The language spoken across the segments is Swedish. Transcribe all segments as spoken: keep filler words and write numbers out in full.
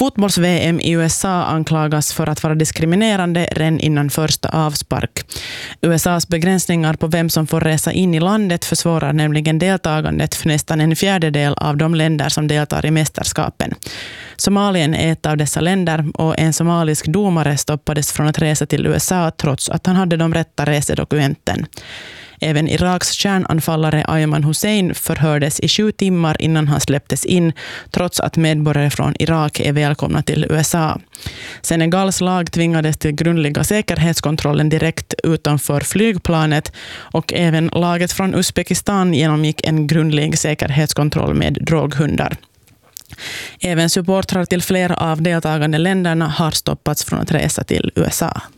Fotbolls-V M i U S A anklagas för att vara diskriminerande redan innan första avspark. U S A:s begränsningar på vem som får resa in i landet försvårar nämligen deltagandet för nästan en fjärdedel av de länder som deltar i mästerskapen. Somalien är ett av dessa länder och en somalisk domare stoppades från att resa till U S A trots att han hade de rätta resedokumenten. Även Iraks kärnanfallare Ayman Hussein förhördes i sju timmar innan han släpptes in, trots att medborgare från Irak är välkomna till U S A. Senegals lag tvingades till grundliga säkerhetskontrollen direkt utanför flygplanet och även laget från Uzbekistan genomgick en grundlig säkerhetskontroll med droghundar. Även supportrar till flera av deltagande länderna har stoppats från att resa till U S A.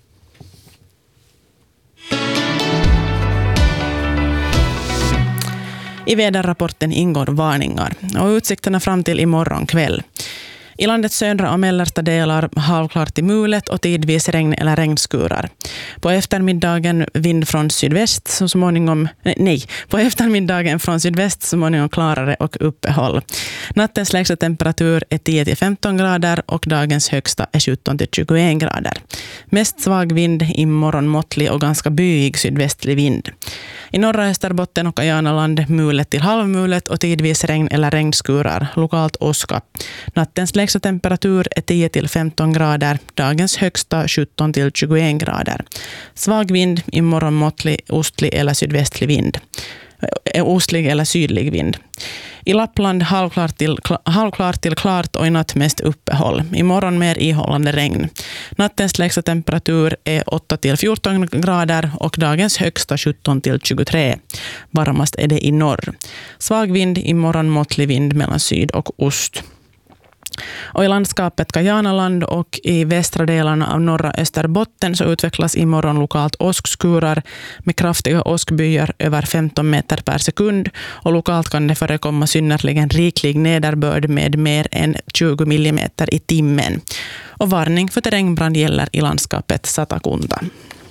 I väderrapporten ingår varningar och utsikterna fram till imorgon kväll. I landets södra och mellersta delar halvklart till mulet och tidvis regn eller regnskurar. På eftermiddagen vind från sydväst så småningom, nej, på eftermiddagen från sydväst så småningom klarare och uppehåll. Nattens lägsta temperatur är tio till femton grader och dagens högsta är sjutton till tjugoen grader. Mest svag vind, imorgon måttlig och ganska byig sydvästlig vind. I norra Österbotten och Ajanaland mulet till halvmulet och tidvis regn eller regnskurar, lokalt åska. Nattens lägsta temperatur är tio till femton grader, dagens högsta sjutton till tjugoen grader. Svag vind, imorgon måttlig, ostlig eller sydvästlig vind. Ostlig eller sydlig vind. I Lappland halvklart till, halvklart till klart och i natt mest uppehåll. Imorgon mer ihållande regn. Nattens lägsta temperatur är åtta till fjorton grader och dagens högsta sjutton till tjugotre. Varmast är det i norr. Svag vind, imorgon måttlig vind mellan syd och ost. Och i landskapet Kajanaland och i västra delarna av norra Österbotten så utvecklas imorgon lokalt åskskurar med kraftiga åskbyar över femton meter per sekund och lokalt kan det förekomma synnerligen riklig nederbörd med mer än tjugo millimeter i timmen. Och varning för terrängbrand gäller i landskapet Satakunta.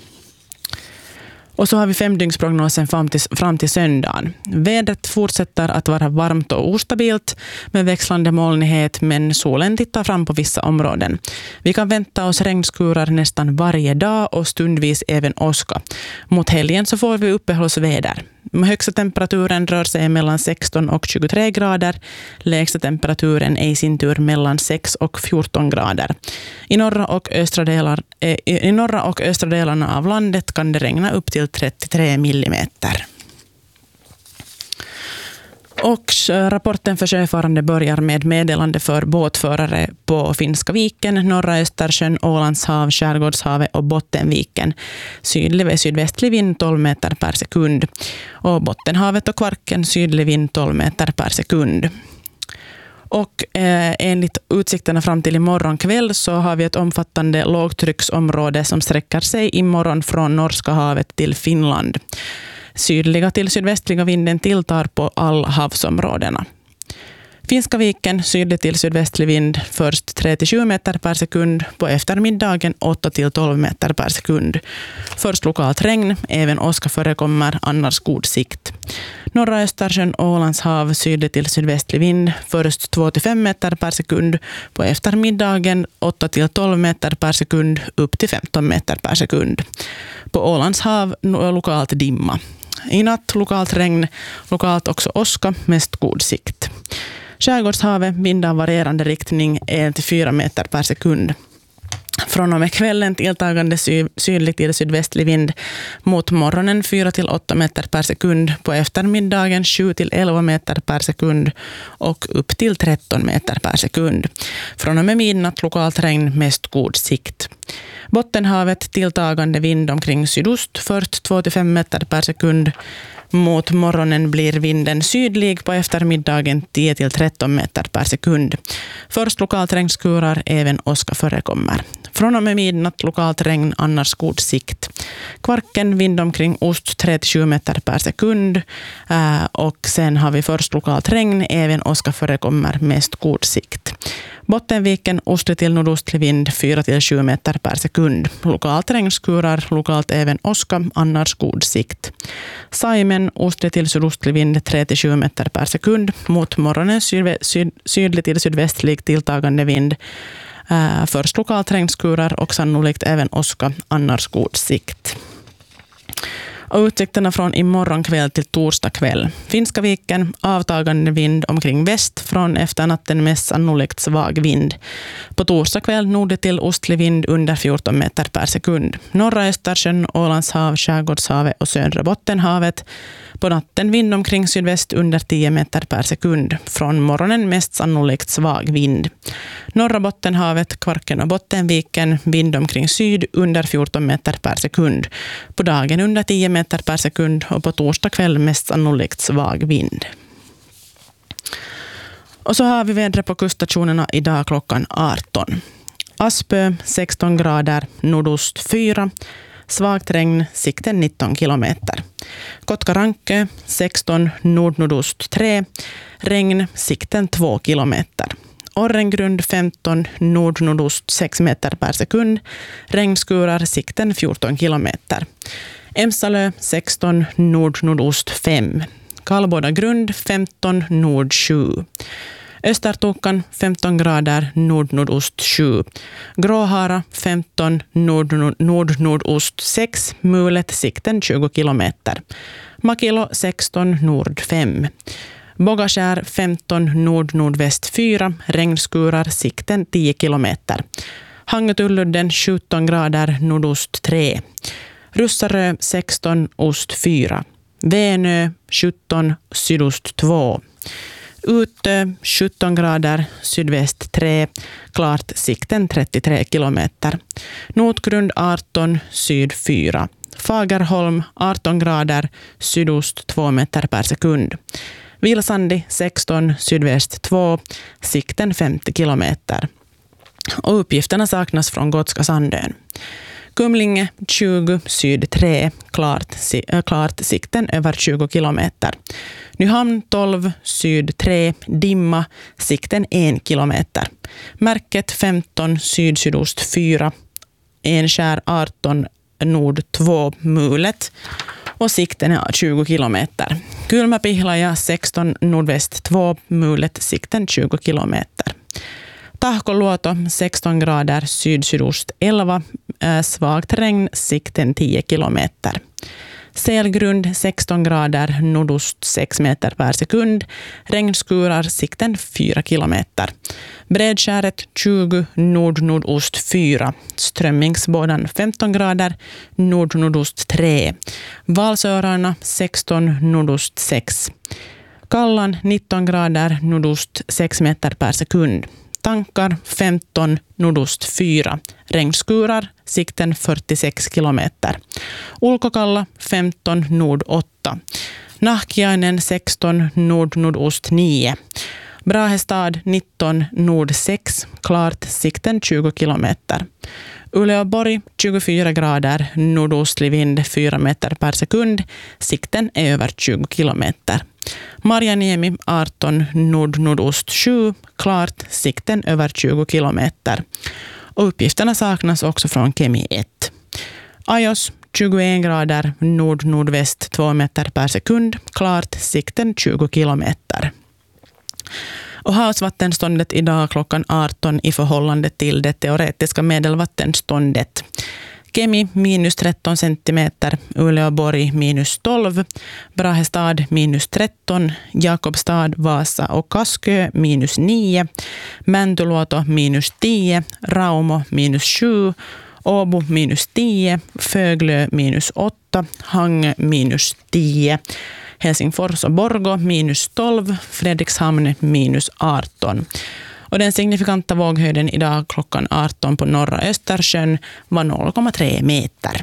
Och så har vi femdygnsprognosen fram till, fram till söndagen. Vädret fortsätter att vara varmt och ostabilt med växlande molnighet, men solen tittar fram på vissa områden. Vi kan vänta oss regnskurar nästan varje dag och stundvis även åska. Mot helgen så får vi uppehållsväder. Högsta temperaturen rör sig mellan sexton och tjugotre grader. Lägsta temperaturen är i sin tur mellan sex och fjorton grader. I norra och östra delar, eh, i norra och östra delarna av landet kan det regna upp till trettiotre millimeter. Och rapporten för sjöfarande börjar med meddelande för båtförare på Finska viken, norra Östersjön, Ålandshav, Skärgårdshavet och Bottenviken. Sydlig och sydvästlig vind tolv meter per sekund. Och Bottenhavet och Kvarken sydlig vind tolv meter per sekund. Och eh, enligt utsikterna fram till imorgon kväll så har vi ett omfattande lågtrycksområde som sträcker sig imorgon från Norska havet till Finland. Sydliga till sydvästliga vinden tilltar på alla havsområdena. Finska viken, sydlig till sydvästlig vind, först tre till sju meter per sekund, på eftermiddagen åtta till tolv meter per sekund. Först lokalt regn, även åska förekommer, annars god sikt. Norra Östersjön, Ålandshav, sydlig till sydvästlig vind, först två till fem meter per sekund, på eftermiddagen åtta till tolv meter per sekund, upp till femton meter per sekund. På Ålandshav lokalt dimma. I natt lokalt regn, lokalt också åska, mest god sikt. Skärgårdshavet, vind av varierande riktning, en till fyra meter per sekund. Från och med kvällen tilltagande sy- sydlig till sydvästlig vind, mot morgonen fyra till åtta meter per sekund, på eftermiddagen sju till elva meter per sekund och upp till tretton meter per sekund. Från och med midnatt lokalt regn, mest god sikt. Bottenhavet tilltagande vind omkring sydost, först två till fem meter per sekund. Mot morgonen blir vinden sydlig, på eftermiddagen tio till tretton meter per sekund. Först lokalt regnskurar, även åska förekommer. Från och med midnatt lokalt regn, annars god sikt. Kvarken vind omkring ost tre till sju meter per sekund. Och sen har vi först lokalt regn, även åska förekommer, mest god sikt. Bottenviken ostlig till nordostlig vind fyra till sju meter per sekund. Lokalt regnskurar, lokalt även åska, annars god sikt. Saimen ostlig till sydostlig vind tre till sju meter per sekund. Mot morgonen syd, syd, sydlig till sydvästlig tilltagande vind. Uh, först lokalt regnskurar och sannolikt även åska, annars god sikt. Och utsikterna från imorgon kväll till torsdag kväll. Finska viken, avtagande vind omkring väst, från efter natten mest sannolikt svag vind. På torsdag kväll nord till ostlig vind under fjorton meter per sekund. Norra Östersjön, Ålands hav, Skärgårdshavet och södra Bottenhavet. På natten vind omkring sydväst under tio meter per sekund. Från morgonen mest sannolikt svag vind. Norra Bottenhavet, Kvarken och Bottenviken, vind omkring syd under fjorton meter per sekund. På dagen under tio meter per sekund och på torsdag kväll mest sannolikt svag vind. Och så har vi vädret på kuststationerna idag klockan arton. Aspö sexton grader, nordost fyra. Svagt regn, sikten nitton kilometer. Kotkarankö sexton, nordnordost tre. Regn, sikten två kilometer. Orrengrund femton, nordnordost sex meter per sekund. Regnskurar, sikten fjorton kilometer. Emsalö sexton, nordnordost fem. Kallbåda grund femton, nord sju. Östertokan femton grader, nord-nordost sju. Gråhara femton, nord-nordost sex. Mulet, sikten tjugo kilometer. Makilo sexton, nord fem. Bogaskär femton, nord-nordväst fyra. Regnskurar, sikten tio kilometer. Hangetulludden sjutton grader, nordost tre. Russarö sexton, ost fyra. Vänö sjutton, sydost två. Utö sjutton grader, sydväst tre, klart sikten trettiotre kilometer. Notgrund arton, syd fyra. Fagerholm arton grader, sydost två meter per sekund. Vilsandi sexton, sydväst två, sikten femtio kilometer. Och uppgifterna saknas från Gotska Sandön. Kumlinge tjugo, syd tre, klart, klart sikten över tjugo kilometer. Nyhamn tolv, syd tre, dimma, sikten en kilometer. Märket femton, syd sydost fyra, Enskär arton, nord två, mulet och sikten är tjugo kilometer. Kylmäpihlaja sexton, nordväst två, mulet, sikten tjugo kilometer. Tahkoluoto sexton grader, syd-sydost elva, äh, svagt regn, sikten tio kilometer. Selgrund sexton grader, nordost sex meter per sekund, regnskurar, sikten fyra kilometer. Bredskäret tjugo, nord-nordost fyra, strömmingsbådan femton grader, nord-nordost tre. Valsörarna sexton, nordost sex. Kallan nitton grader, nordost sex meter per sekund. Tankar femton, nordost fyra. Regnskurar, sikten fyrtiosex kilometer. Ulkokalla femton, nord åtta. Nahkiainen sexton, nord-nordost nio. Brahestad nitton, nord sex. Klart, sikten tjugo kilometer. Uleåborg tjugofyra grader, nordostlig vind fyra meter per sekund. Sikten är över tjugo kilometer. Marjaniemi arton, nord-nordost sju, klart, sikten över tjugo kilometer. Och uppgifterna saknas också från Kemi ett. Ajos tjugoen grader, nord-nordväst två meter per sekund, klart, sikten tjugo kilometer. Och havsvattenståndet idag klockan arton i förhållande till det teoretiska medelvattenståndet. Kemi minus tretton centimeter, Uleåborg minus tolv, Brahestad minus tretton, Jakobstad, Vasa och Kaskö minus nio, Mäntyluoto minus tio, Raumo minus sju, Åbo minus tio, Föglö minus åtta, Hangö minus tio, Helsingfors och Borgå minus tolv, Fredrikshamn minus arton. Och den signifikanta våghöjden idag klockan arton på norra Östersjön var noll komma tre meter.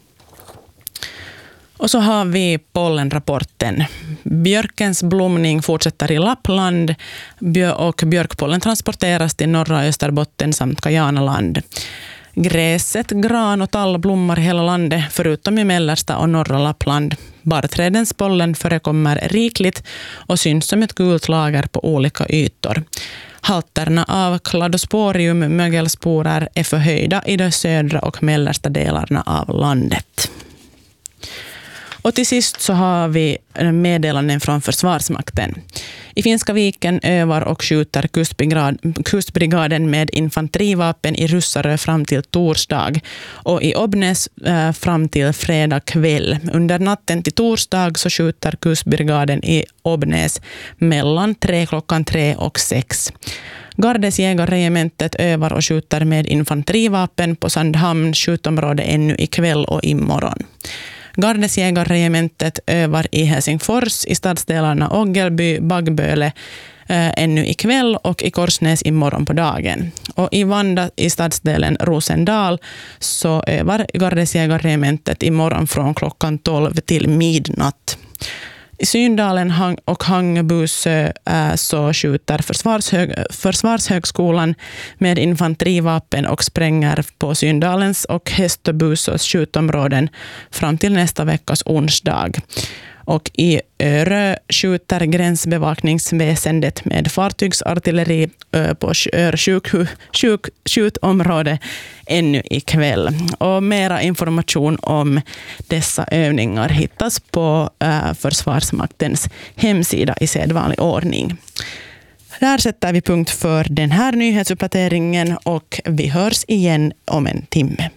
Och så har vi pollenrapporten. Björkens blomning fortsätter i Lappland och björkpollen transporteras till norra Österbotten samt Kajanaland. Gräset, gran och tall blommar hela landet förutom i mellersta och norra Lappland. Barrträdens pollen förekommer rikligt och syns som ett gult lager på olika ytor. Halterna av kladosporium mögelsporer är förhöjda i de södra och mellersta delarna av landet. Och till sist så har vi meddelanden från Försvarsmakten. I Finska viken övar och skjuter kustbrigaden med infanterivapen i Russarö fram till torsdag och i Obnäs eh, fram till fredag kväll. Under natten till torsdag så skjuter kustbrigaden i Obnäs mellan tre klockan tre och sex. Gardes jägarregementet övar och skjuter med infanterivapen på Sandhamn skjutområde ännu ikväll och imorgon. Gardes jägarregementet övar i Helsingfors i stadsdelarna Oggelby, Baggböle eh, ännu ikväll och i Korsnäs imorgon på dagen. Och i Vanda i stadsdelen Rosendal så övar Gardes jägarregementet imorgon från klockan tolv till midnatt. I Syndalen och Hangebusö så skjuter Försvarshög, Försvarshögskolan med infanterivapen och spränger på Syndalens och Hästöbusås skjutområden fram till nästa veckas onsdag. Och i Örö skjuter gränsbevakningsväsendet med fartygsartilleri på Örö skjutområde ännu ikväll. Och mera information om dessa övningar hittas på Försvarsmaktens hemsida i sedvanlig ordning. Där sätter vi punkt för den här nyhetsuppdateringen och vi hörs igen om en timme.